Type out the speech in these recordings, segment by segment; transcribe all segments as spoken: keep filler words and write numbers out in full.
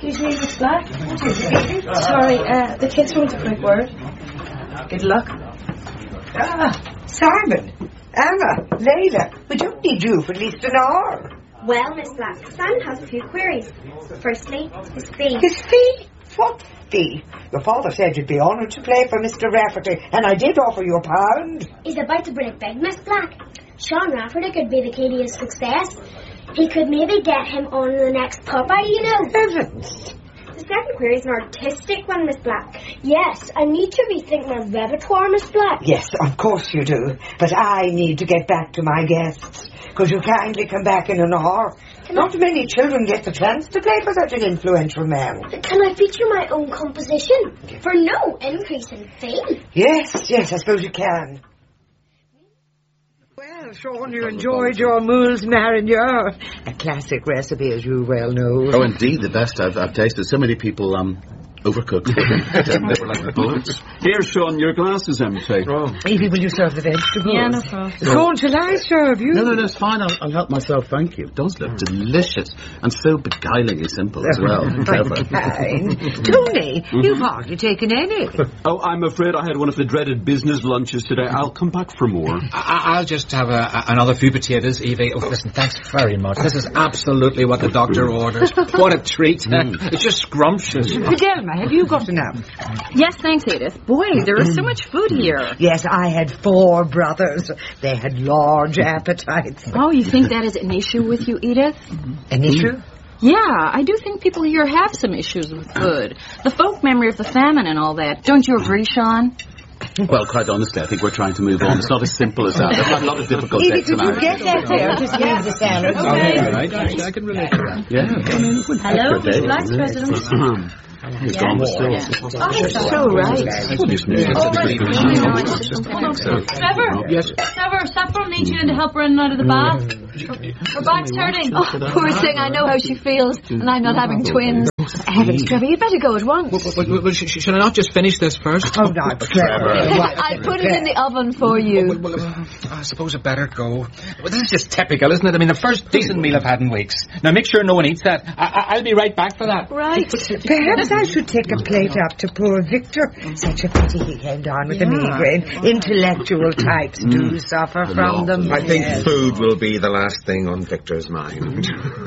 Excuse me, Miss Black. Sorry, uh, the kids want a quick word. Good luck. Ah, Simon, Anna, Layla, we don't need you for at least an hour. Well, Miss Black, Simon has a few queries. Firstly, his fee. His fee? What fee? Your father said you'd be honoured to play for Mister Rafferty, and I did offer you a pound. He's about to bring it big, Miss Black. Sean Rafferty could be the key to his success. He could maybe get him on the next Popeye, you know. Heavens. The second query is an artistic one, Miss Black. Yes, I need to rethink my repertoire, Miss Black. Yes, of course you do. But I need to get back to my guests. Could you kindly come back in an hour? Can Not I... many children get the chance to play for such an influential man. Can I feature my own composition? For no increase in fee? Yes, yes, I suppose you can. Well, Sean, you enjoyed your moules marinière. A classic recipe, as you well know. Oh, indeed, the best I've, I've tasted. So many people, um... overcooked. They were like the bullets. Here, Sean, your glass is empty. Oh. Evie, will you serve the vegetables? Yeah, no problem. Sean, shall I serve you? No, no, no, it's fine. I'll, I'll help myself, thank you. It does look delicious and so beguilingly simple as well. Clever. Kind. Tony, mm-hmm. You've hardly taken any. Oh, I'm afraid I had one of the dreaded business lunches today. I'll come back for more. I- I'll just have a, a, another few potatoes, Evie. Oh, listen, thanks very much. This is absolutely what the doctor ordered. What a treat. Mm. It's just scrumptious. Fidelma, have you got enough? Yes, thanks, Edith. Boy, there is so much food here. Yes, I had four brothers. They had large appetites. Oh, you think that is an issue with you, Edith? An issue? Yeah, I do think people here have some issues with food. The folk memory of the famine and all that. Don't you agree, Sean? Well, quite honestly, I think we're trying to move on. It's not as simple as that. There's a lot of difficult Edith, did you externalities. get that there? Just leave the salad. Okay. I, I can relate to that. Yeah. Hello, Miss Black's president. He's gone, but still. Oh, you're so right. Trevor? Yes? Trevor, Saffron needs you in to help her in and out of the bath. Her back's hurting. Oh, poor thing, I know how she feels, and I'm not having twins. Heavens, Trevor, you'd better go at once. Well, well, well, sh- sh- should I not just finish this first? Oh, no, Trevor. I put it in the oven for you. Well, well, well, I suppose it better go. Well, this is just typical, isn't it? I mean, the first decent meal I've had in weeks. Now, make sure no one eats that. I- I- I'll be right back for that. Right. Perhaps I should take a plate up to poor Victor. Such a pity he came down with Yeah. a migraine. Intellectual types mm. do suffer The from lot. them. I think yes. food will be the last thing on Victor's mind.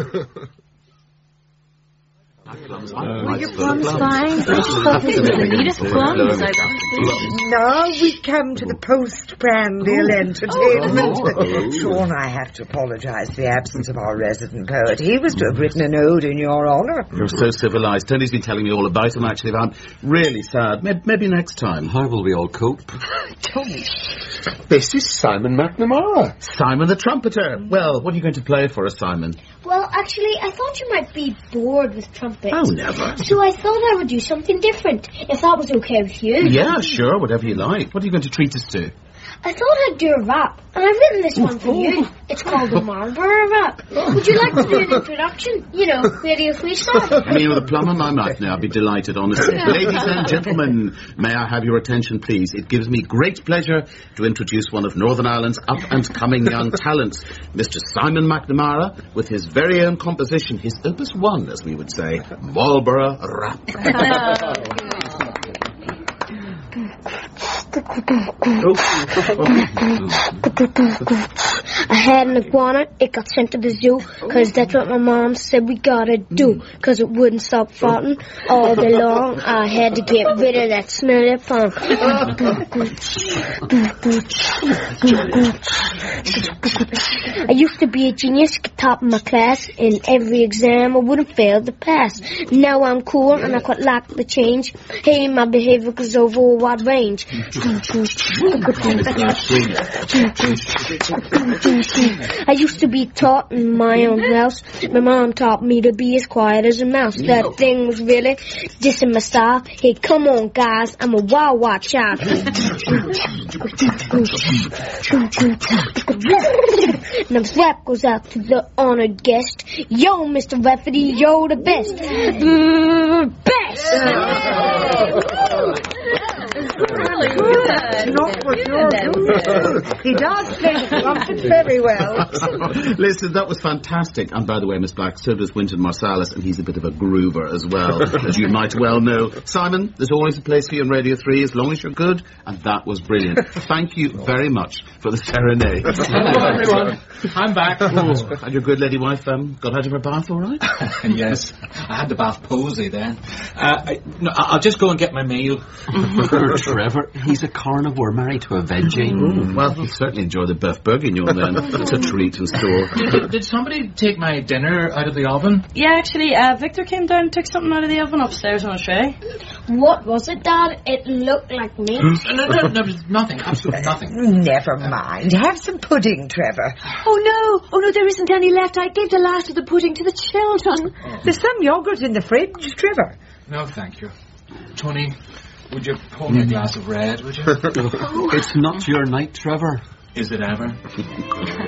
Were your plums fine? I just thought this was the neatest plums I've ever seen. Now we come to the post-prandial entertainment. Oh. Sean, I have to apologise for the absence of our resident poet. He was to have written an ode in your honour. You're so civilised. Tony's been telling me all about him, actually. I'm really sad. Maybe, maybe next time. How will we all cope? Tony. This is Simon McNamara. Simon the trumpeter. Well, what are you going to play for us, Simon? Well, actually, I thought you might be bored with trumpets. Oh, never. So I thought I would do something different, if that was okay with you. Yeah, sure, whatever you like. What are you going to treat us to? I thought I'd do a rap, and I've written this one for you. It's called the Marlborough Rap. Would you like to do an introduction? You know, radio freestyle. Me with a plum in my mouth now. I'd be delighted, honestly. Ladies and gentlemen, may I have your attention, please? It gives me great pleasure to introduce one of Northern Ireland's up-and-coming young talents, Mister Simon McNamara, with his very own composition, his opus one, as we would say, Marlborough Rap. I had an iguana, it got sent to the zoo, cause that's what my mom said we gotta do, cause it wouldn't stop farting all day long. I had to get rid of that smelly funk. I used to be a genius, top of my class, in every exam I wouldn't fail to pass. Now I'm cool and I quite like the change. Hey, my behavior goes over a wide range. I used to be taught in my own house. My mom taught me to be as quiet as a mouse. That thing was really dissing my style. Hey, come on, guys, I'm a wild, wild child. Now this rap goes out to the honored guest. Yo, Mister Rafferty, you're the best. Uh, best! really good. Not what you're doing. He does play the trumpet very well. Listen, that was fantastic. And by the way, Miss Black, so does Wynton Marsalis, and he's a bit of a groover as well, as you might well know. Simon, there's always a place for you on Radio three as long as you're good, and that was brilliant. Thank you very much for the serenade. Hello, everyone. I'm back. Oh, and your good lady wife um, got out of her bath all right? Yes, I had the bath posy then. Uh, I, no, I'll just go and get my meal. Poor Trevor, he's a carnivore married to a veggie. Mm, well, you certainly enjoy the bœuf bourguignon then. It's a treat in store. Did, did somebody take my dinner out of the oven? Yeah, actually, uh, Victor came down and took something out of the oven upstairs on a tray. What was it, Dad? It looked like meat. no, no, no, nothing. Absolutely nothing. Never mind. Have some pudding, Trevor. Oh, no. Oh, no, there isn't any left. I gave the last of the pudding to the children. Oh. There's some yogurt in the fridge, Trevor. No, thank you. Tony, would you pour me a glass of red, would you? It's not your night, Trevor. Is it ever?